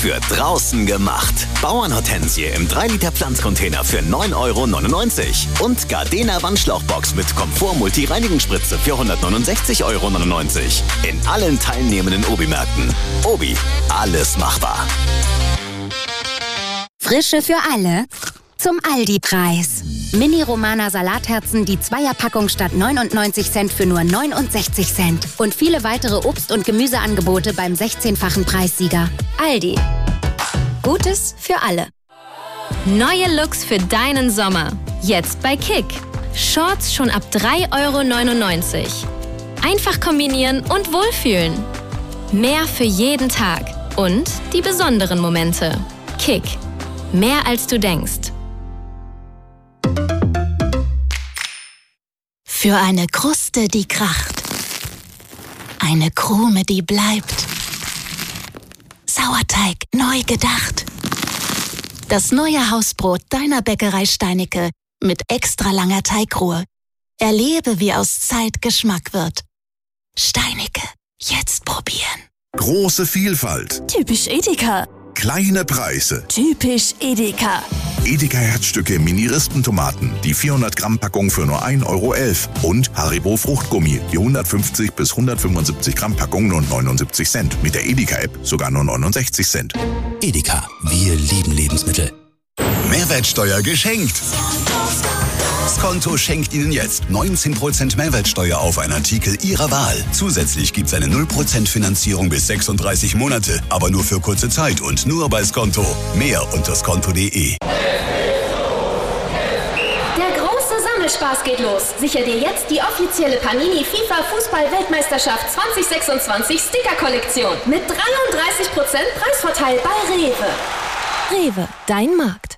für draußen gemacht. Bauernhortensie im 3-Liter Pflanzcontainer für 9,99 € und Gardena Wandschlauchbox mit Komfort-Multi-Reinigungsspritze für 169,99 € in allen teilnehmenden Obi-Märkten. Obi, alles machbar. Frische für alle zum Aldi-Preis. Mini-Romana Salatherzen, die Zweierpackung statt 99 Cent für nur 69 Cent. Und viele weitere Obst- und Gemüseangebote beim 16-fachen Preissieger. Aldi. Gutes für alle. Neue Looks für deinen Sommer. Jetzt bei Kick. Shorts schon ab 3,99 €. Einfach kombinieren und wohlfühlen. Mehr für jeden Tag. Und die besonderen Momente. Kick. Mehr als du denkst. Für eine Kruste, die kracht. Eine Krume, die bleibt. Sauerteig neu gedacht. Das neue Hausbrot deiner Bäckerei Steinicke mit extra langer Teigruhe. Erlebe, wie aus Zeit Geschmack wird. Steinicke, jetzt probieren. Große Vielfalt. Typisch Edeka. Kleine Preise. Typisch Edeka. Edeka-Herzstücke Mini-Rispentomaten, die 400-Gramm-Packung für nur 1,11 € und Haribo Fruchtgummi, die 150 bis 175 Gramm Packung nur 79 Cent. Mit der Edeka-App sogar nur 69 Cent. Edeka, wir lieben Lebensmittel. Mehrwertsteuer geschenkt. Skonto schenkt Ihnen jetzt 19% Mehrwertsteuer auf einen Artikel Ihrer Wahl. Zusätzlich gibt's eine 0% Finanzierung bis 36 Monate, aber nur für kurze Zeit und nur bei Skonto. Mehr unter skonto.de. Der große Sammelspaß geht los. Sicher dir jetzt die offizielle Panini FIFA Fußball-Weltmeisterschaft 2026 Sticker-Kollektion mit 33% Preisvorteil bei Rewe. Rewe, dein Markt.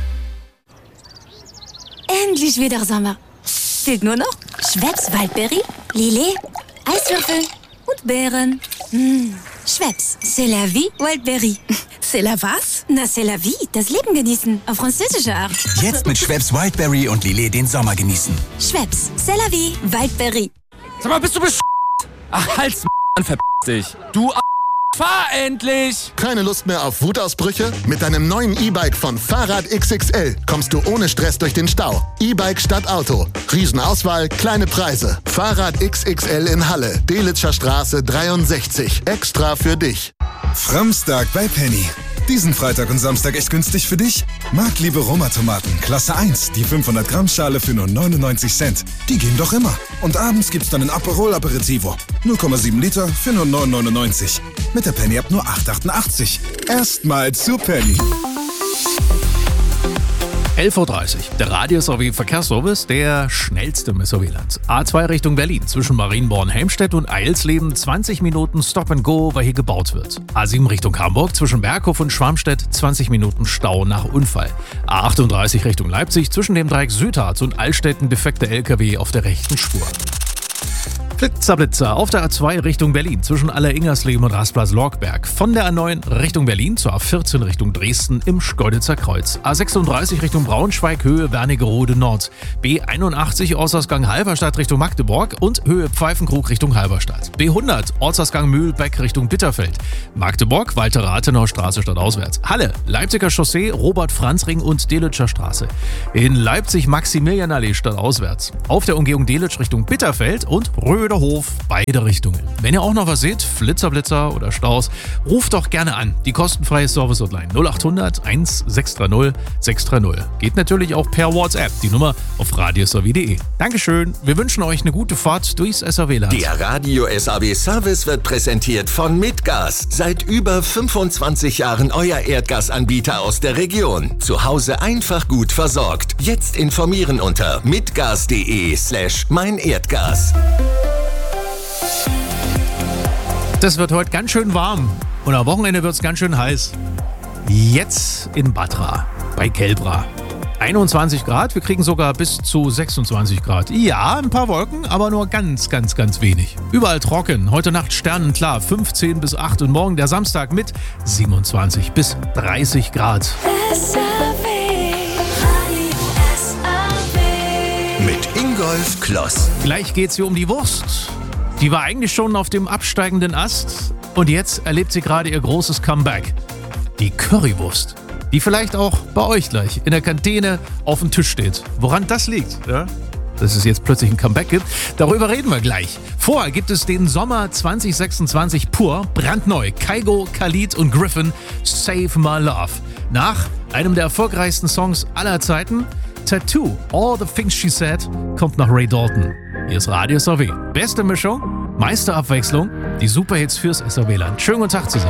Endlich wieder Sommer. Fehlt nur noch Schweppes Waldberry, Lillet, Eiswürfel und Beeren. Schweppes, c'est la vie, Waldberry. C'est la was? Na, c'est la vie, das Leben genießen, auf französische Art. Jetzt mit Schweppes Wildberry und Lillet den Sommer genießen. Schweppes, c'est la vie, Waldberry. Sag mal, bist du Ach, halt's, verpiss dich. Du fahr endlich! Keine Lust mehr auf Wutausbrüche? Mit deinem neuen E-Bike von Fahrrad XXL kommst du ohne Stress durch den Stau. E-Bike statt Auto. Riesenauswahl, kleine Preise. Fahrrad XXL in Halle, Delitzscher Straße 63. Extra für dich. Framstag bei Penny. Diesen Freitag und Samstag echt günstig für dich? Marktliebe Roma-Tomaten, Klasse 1, die 500-Gramm-Schale für nur 99 Cent. Die gehen doch immer. Und abends gibt's dann ein Aperol Aperitivo. 0,7 Liter für nur 9,99. Mit der Penny-App nur 8,88. Erstmal zu Penny. 11:30 Uhr. Der Radio-SOW-Verkehrsservice, der schnellste im SOW-Land. A2 Richtung Berlin, zwischen Marienborn-Helmstedt und Eilsleben 20 Minuten Stop and Go, weil hier gebaut wird. A7 Richtung Hamburg, zwischen Berghof und Schwarmstedt 20 Minuten Stau nach Unfall. A38 Richtung Leipzig, zwischen dem Dreieck Südharz und Altstetten defekte LKW auf der rechten Spur. Blitzer auf der A2 Richtung Berlin, zwischen Aller-Ingersleben und Rastplatz-Lorkberg. Von der A9 Richtung Berlin zur A14 Richtung Dresden im Schkeuditzer Kreuz. A36 Richtung Braunschweig, Höhe Wernigerode Nord. B81 Ortsausgang Halberstadt Richtung Magdeburg und Höhe Pfeifenkrug Richtung Halberstadt. B100 Ortsausgang Mühlbeck Richtung Bitterfeld. Magdeburg, Walter-Rathenau Straße stadtauswärts. Halle, Leipziger Chaussee, Robert-Franz-Ring und Delitscher Straße. In Leipzig Maximilianallee stadtauswärts. Auf der Umgehung Delitsch Richtung Bitterfeld und Röderhof, beide Richtungen. Wenn ihr auch noch was seht, Blitzer oder Staus, ruft doch gerne an. Die kostenfreie Service-Hotline 0800 1630 630. Geht natürlich auch per WhatsApp. Die Nummer auf radiosaw.de. Dankeschön. Wir wünschen euch eine gute Fahrt durchs SAW-Land. Der Radio SAW Service wird präsentiert von Midgas. Seit über 25 Jahren euer Erdgasanbieter aus der Region. Zu Hause einfach gut versorgt. Jetzt informieren unter midgas.de/meinerdgas. Das wird heute ganz schön warm und am Wochenende wird es ganz schön heiß. Jetzt in Batra bei Kelbra. 21 Grad, wir kriegen sogar bis zu 26 Grad. Ja, ein paar Wolken, aber nur ganz wenig. Überall trocken, heute Nacht sternenklar, 15 bis 8 und morgen der Samstag mit 27 bis 30 Grad. Mit Ingolf Kloss. Gleich geht's hier um die Wurst. Die war eigentlich schon auf dem absteigenden Ast und jetzt erlebt sie gerade ihr großes Comeback. die Currywurst, die vielleicht auch bei euch gleich in der Kantine auf dem Tisch steht. Woran das liegt, ja? Dass es jetzt plötzlich ein Comeback gibt, darüber reden wir gleich. Vorher gibt es den Sommer 2026 pur, brandneu. Kygo, Khalid und Griffin, Save My Love. Nach einem der erfolgreichsten Songs aller Zeiten, Tattoo, All the Things She Said, kommt nach Ray Dalton. Hier ist Radio SAW. Beste Mischung, meiste Abwechslung, die Superhits fürs SAW-Land. Schönen guten Tag zusammen.